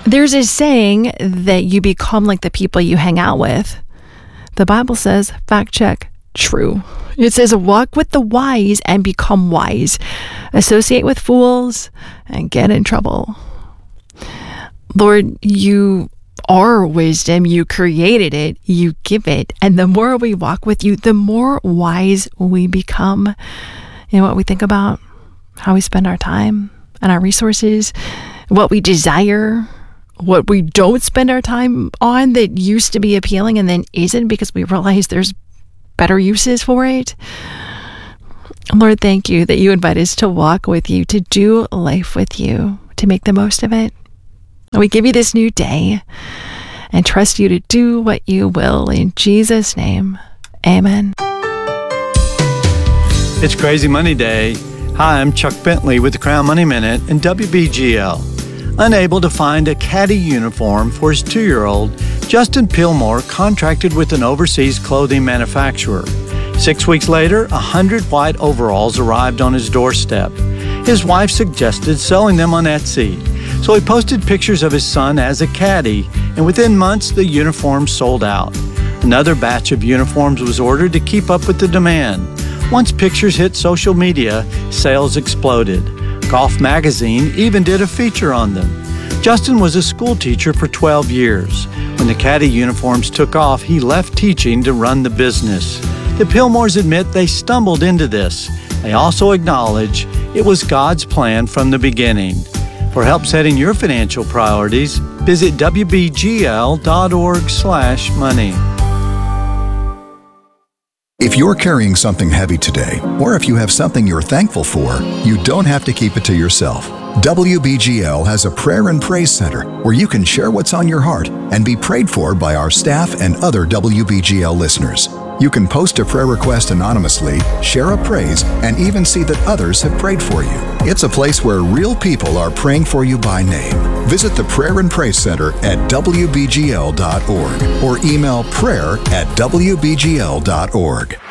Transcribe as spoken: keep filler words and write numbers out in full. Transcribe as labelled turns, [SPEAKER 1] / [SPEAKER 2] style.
[SPEAKER 1] There's a saying that you become like the people you hang out with. The Bible says, fact check, true. It says, walk with the wise and become wise. Associate with fools and get in trouble. Lord, you are wisdom. You created it. You give it. And the more we walk with you, the more wise we become in what we think about, how we spend our time and our resources, what we desire, what we don't spend our time on that used to be appealing and then isn't because we realize there's better uses for it. Lord, thank you that you invite us to walk with you, to do life with you, to make the most of it. We give you this new day and trust you to do what you will. In Jesus' name, amen.
[SPEAKER 2] It's Crazy Money Day. Hi, I'm Chuck Bentley with the Crown Money Minute and W B G L. Unable to find a caddy uniform for his two-year-old, Justin Pillmore contracted with an overseas clothing manufacturer. Six weeks later, a hundred white overalls arrived on his doorstep. His wife suggested selling them on Etsy, so he posted pictures of his son as a caddy, and within months, the uniforms sold out. Another batch of uniforms was ordered to keep up with the demand. Once pictures hit social media, sales exploded. Golf Magazine even did a feature on them. Justin was a school teacher for twelve years. When the caddy uniforms took off, he left teaching to run the business. The Pillmores admit they stumbled into this. They also acknowledge it was God's plan from the beginning. For help setting your financial priorities, visit w b g l dot org slash money.
[SPEAKER 3] If you're carrying something heavy today, or if you have something you're thankful for, you don't have to keep it to yourself. W B G L has a prayer and praise center where you can share what's on your heart and be prayed for by our staff and other W B G L listeners. You can post a prayer request anonymously, share a praise, and even see that others have prayed for you. It's a place where real people are praying for you by name. Visit the Prayer and Praise Center at w b g l dot org or email prayer at w b g l dot org.